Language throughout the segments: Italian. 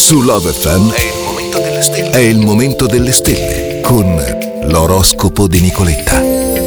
Su Love FM è il momento delle stelle con l'oroscopo di Nicoletta.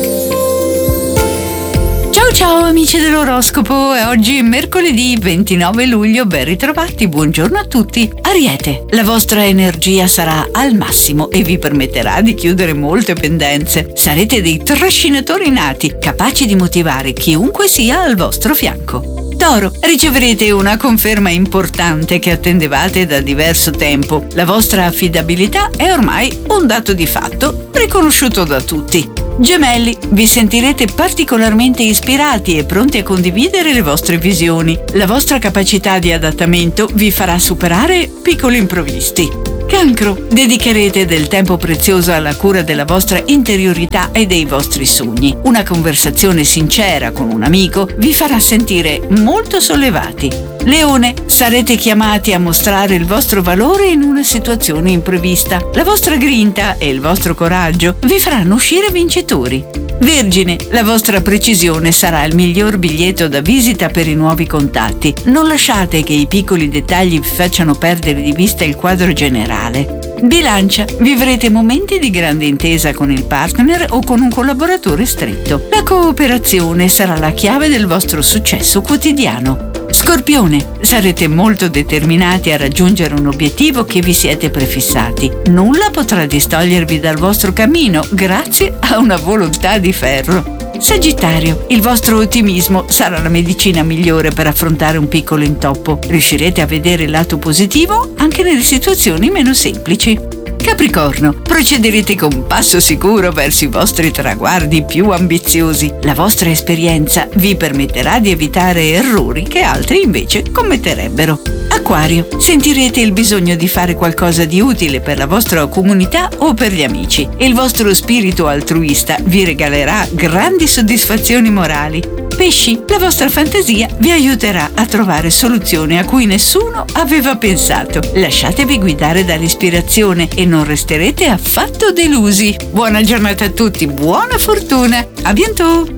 Ciao amici dell'oroscopo, oggi è mercoledì 29 luglio, ben ritrovati, buongiorno a tutti. Ariete, la vostra energia sarà al massimo e vi permetterà di chiudere molte pendenze. Sarete dei trascinatori nati, capaci di motivare chiunque sia al vostro fianco. Toro, riceverete una conferma importante che attendevate da diverso tempo. La vostra affidabilità è ormai un dato di fatto, riconosciuto da tutti. Gemelli, vi sentirete particolarmente ispirati e pronti a condividere le vostre visioni. La vostra capacità di adattamento vi farà superare piccoli imprevisti. Cancro, dedicherete del tempo prezioso alla cura della vostra interiorità e dei vostri sogni. Una conversazione sincera con un amico vi farà sentire molto sollevati. Leone, sarete chiamati a mostrare il vostro valore in una situazione imprevista. La vostra grinta e il vostro coraggio vi faranno uscire vincitori. Vergine, la vostra precisione sarà il miglior biglietto da visita per i nuovi contatti. Non lasciate che i piccoli dettagli vi facciano perdere di vista il quadro generale. Bilancia, vivrete momenti di grande intesa con il partner o con un collaboratore stretto. La cooperazione sarà la chiave del vostro successo quotidiano. Scorpione, sarete molto determinati a raggiungere un obiettivo che vi siete prefissati. Nulla potrà distogliervi dal vostro cammino grazie a una volontà di ferro. Sagittario, il vostro ottimismo sarà la medicina migliore per affrontare un piccolo intoppo. Riuscirete a vedere il lato positivo anche nelle situazioni meno semplici. Capricorno, procederete con passo sicuro verso i vostri traguardi più ambiziosi. La vostra esperienza vi permetterà di evitare errori che altri invece commetterebbero. Acquario, sentirete il bisogno di fare qualcosa di utile per la vostra comunità o per gli amici. Il vostro spirito altruista vi regalerà grandi soddisfazioni morali. Pesci, la vostra fantasia vi aiuterà a trovare soluzioni a cui nessuno aveva pensato. Lasciatevi guidare dall'ispirazione e non resterete affatto delusi. Buona giornata a tutti, buona fortuna, a bientôt!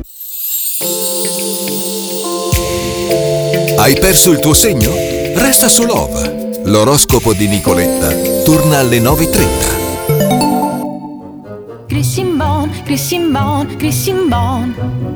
Hai perso il tuo segno? Resta su Love. L'oroscopo di Nicoletta torna alle 9:30. Christian Bon, Christian Bon, Christian Bon.